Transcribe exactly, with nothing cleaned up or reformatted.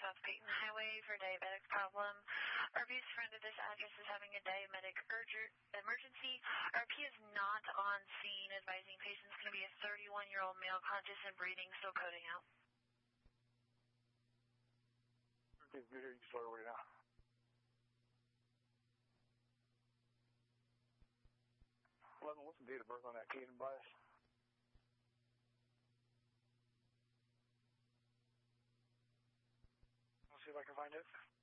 South Peyton Highway for diabetic problem. R P's friend at this address is having a diabetic urgent emergency. R P is not on scene, advising patient's going to be a thirty-one-year-old male, conscious and breathing, still coding out. Okay, good here. You can start over now. eleven, what's the date of birth on that Caden bias? Let's see if I can find it.